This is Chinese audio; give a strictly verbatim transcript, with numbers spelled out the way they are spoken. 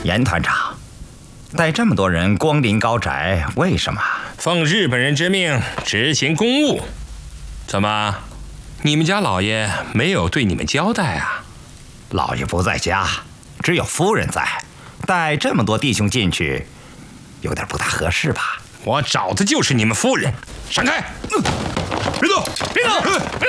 严团长，带这么多人光临高宅，为什么？ 奉日本人之命执行公务。怎么，你们家老爷没有对你们交代啊？ 老爷不在家，只有夫人在，带这么多弟兄进去，有点不大合适吧？ 我找的就是你们夫人，闪开！ 别动，别动！